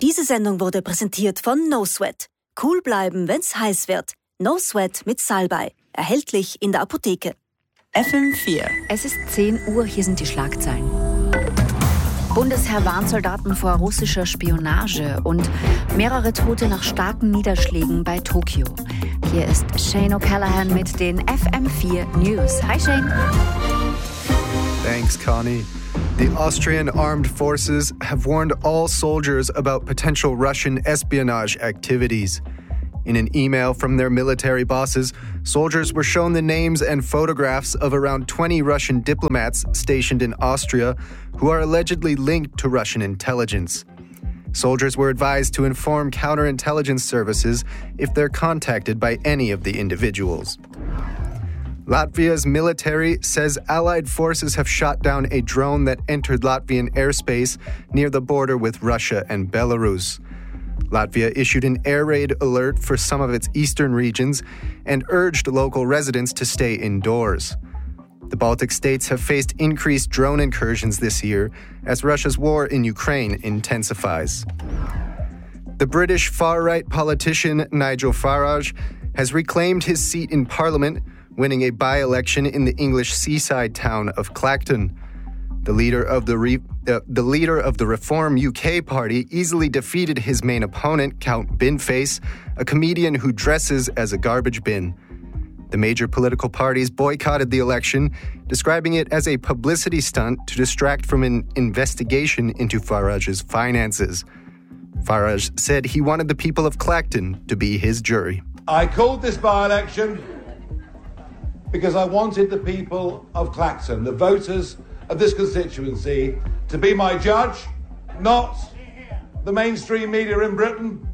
Diese Sendung wurde präsentiert von No Sweat. Cool bleiben, wenn's heiß wird. No Sweat mit Salbei. Erhältlich in der Apotheke. FM4. Es ist 10 Uhr, hier sind die Schlagzeilen. Bundesheer warnt Soldaten vor russischer Spionage und mehrere Tote nach starken Niederschlägen bei Tokio. Hier ist Shane O'Callaghan mit den FM4 News. Hi Shane. Thanks, Connie. The Austrian armed forces have warned all soldiers about potential Russian espionage activities. In an email from their military bosses, soldiers were shown the names and photographs of around 20 Russian diplomats stationed in Austria who are allegedly linked to Russian intelligence. Soldiers were advised to inform counterintelligence services if they're contacted by any of the individuals. Latvia's military says Allied forces have shot down a drone that entered Latvian airspace near the border with Russia and Belarus. Latvia issued an air raid alert for some of its eastern regions and urged local residents to stay indoors. The Baltic states have faced increased drone incursions this year as Russia's war in Ukraine intensifies. The British far-right politician Nigel Farage has reclaimed his seat in Parliament, winning a by-election in the English seaside town of Clacton. The leader of the Reform UK party easily defeated his main opponent, Count Binface, a comedian who dresses as a garbage bin. The major political parties boycotted the election, describing it as a publicity stunt to distract from an investigation into Farage's finances. Farage said he wanted the people of Clacton to be his jury. I called this by-election because I wanted the people of Clacton, the voters of this constituency, to be my judge, not the mainstream media in Britain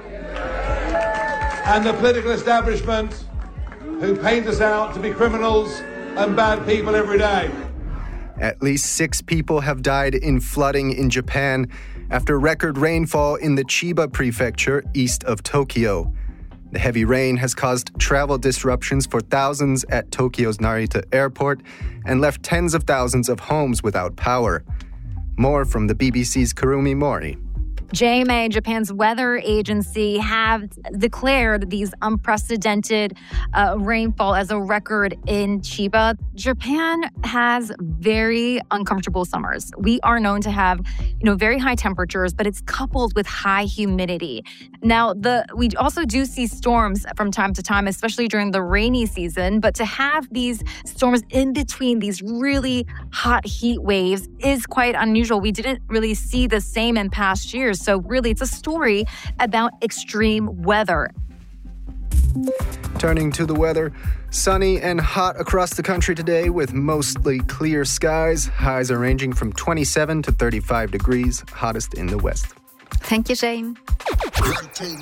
and the political establishment who paint us out to be criminals and bad people every day. At least 6 people have died in flooding in Japan after record rainfall in the Chiba prefecture east of Tokyo. The heavy rain has caused travel disruptions for thousands at Tokyo's Narita airport and left tens of thousands of homes without power. More from the BBC's Kurumi Mori. JMA, Japan's weather agency, have declared these unprecedented rainfall as a record in Chiba. Japan has very uncomfortable summers. We are known to have, very high temperatures, but it's coupled with high humidity. Now, we also do see storms from time to time, especially during the rainy season. But to have these storms in between these really hot heat waves is quite unusual. We didn't really see the same in past years. So really, it's a story about extreme weather. Turning to the weather, sunny and hot across the country today with mostly clear skies. Highs are ranging from 27 to 35 degrees, hottest in the west. Thank you, Shane. Check.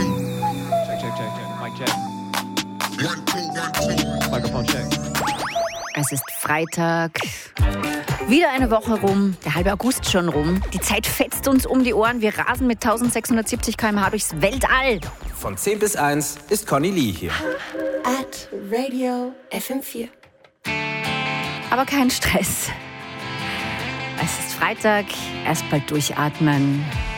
Mic check. Microphone check. Es ist Freitag. Wieder eine Woche rum, der halbe August schon rum. Die Zeit fetzt uns um die Ohren. Wir rasen mit 1670 km/h durchs Weltall. Von 10 bis 1 ist Conny Lee hier. At Radio FM4. Aber kein Stress. Es ist Freitag, erst bald durchatmen.